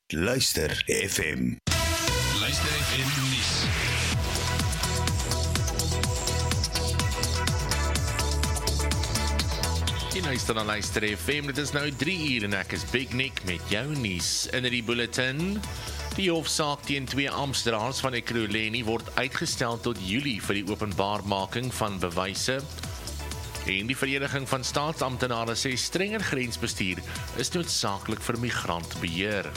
Luister FM. Luister FM nuus. Jy luister na Luister FM, dit is nou 3 uur en ek is Big Nick met jou nuus in die bulletin. Die hofsaak teen 2 amptenaren van Ekurhuleni word uitgestel tot Julie vir die openbaarmaking van bewyse. En die Vereniging van Staatsamptenare sê strenger grensbestuur is noodsaaklik vir migrantbeheer.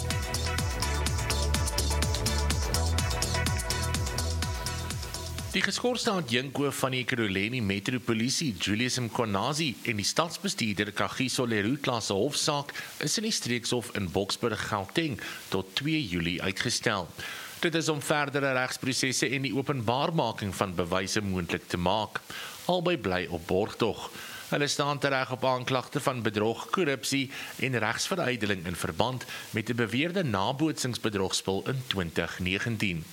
Die geskorste adjunko van die Ekurhuleni Metropolisie, Julius Mkhwanazi, en die stadsbestuurder Kagiso Leroux se hofsaak is in die streekshof in Boksburg, Gauteng tot 2 Julie uitgestel. Dit is om verdere regsprosesse en die openbaarmaking van bewyse moontlik te maak. Albei bly op borgtog. Hulle staan tereg op aanklagte van bedrog, korrupsie en regsveruideling in verband met 'n beweerde nabootsingsbedrogspel in 2019.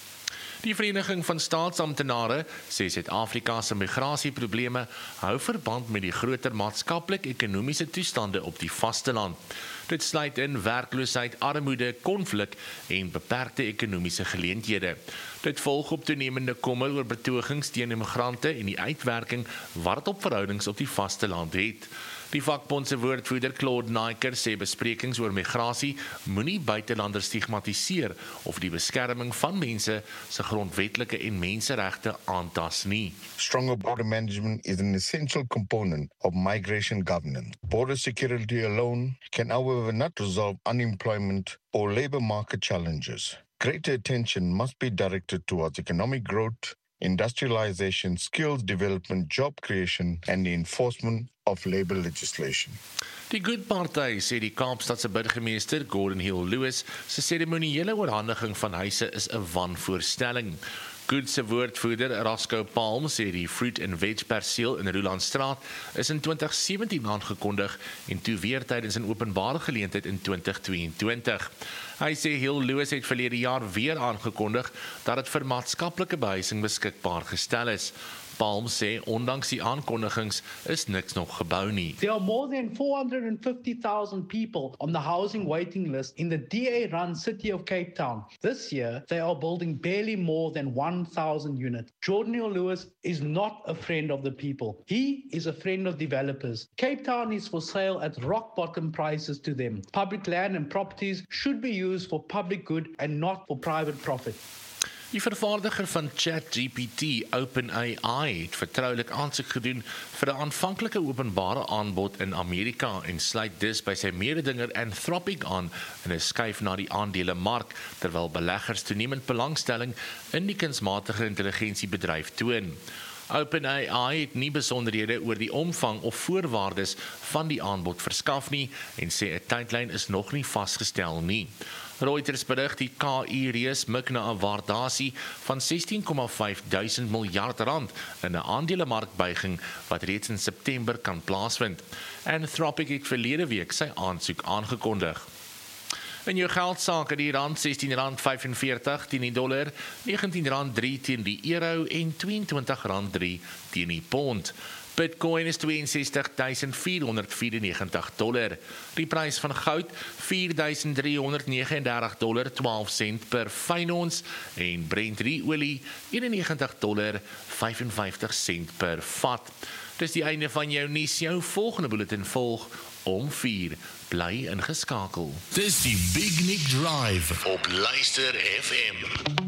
Die Vereniging van Staatsamptenare sê Suid-Afrika se migrasieprobleme hou verband met die groter maatskaplik-ekonomiese toestande op die vasteland. Dit sluit in werkloosheid, armoede, konflik en beperkte ekonomiese geleenthede. Dit volg op toenemende kommer oor betogings teen immigrante en die uitwerking wat dit op verhoudings op die vasteland het. Die vakbond se woordvoerder Claude Naiker sê besprekings oor migrasie moenie buitelanders stigmatiseer of die beskerming van mense se grondwetlike en menseregte aantas nie. Stronger border management is an essential component of migration governance. Border security alone can, however, not resolve unemployment or labor market challenges. Greater attention must be directed towards economic growth, industrialization, skills development, job creation, and the enforcement of labor legislation. Die Good Party sê die Kaapstadse burgemeester Gordon Hill Lewis se seremoniële oorhandiging van huise is 'n wanvoorstelling. Good se woordvoerder Roscoe Palm sê die Fruit and Veg perseel in Roelandstraat is in 2017 aangekondig en toe weer tydens 'n openbare geleentheid in 2022. Hy sê Hill Lewis het verlede jaar weer aangekondig dat dit vir maatskaplike behuising beskikbaar gestel is. Palm sê ondanks die aankondigings is niks nog gebou nie. There are more than 450,000 people on the housing waiting list in the DA-run city of Cape Town. This year, they are building barely more than 1,000 units. Jordan Hill Lewis is not a friend of the people. He is a friend of developers. Cape Town is for sale at rock-bottom prices to them. Public land and properties should be used for public good and not for private profit. Die vervaardiger van ChatGPT, OpenAI, het vertroulik aansoek gedoen vir 'n aanvanklike openbare aanbod in Amerika en sluit dus by sy mededinger Anthropic aan in 'n skuif na die aandelemark, terwyl beleggers toenemend belangstelling in die kunsmatige intelligensiebedryf toon. OpenAI het nie besonderhede oor die omvang of voorwaardes van die aanbod verskaf nie en sê 'n tydlyn is nog nie vasgestel nie. Reuters berig die KI-reus mik na 'n waardasie van 16,5 duisend miljard rand in 'n aandelemarkbuiging wat reeds in September kan plaasvind. Anthropic het verlede week sy aansoek aangekondig. In jou geldsaak die rand R16.45 teen die dollar, R19.3 teen die euro en R22.3 teen die pond. Bitcoin is $62,494. Die prys van goud $4,339.12 per fyn ons en Brent olie $91.55 per vat. Dis die einde van jou nuus. Jou volgende bulletin volg om 4. Bly ingeskakel. Dis die Big Nick Drive op Luister FM.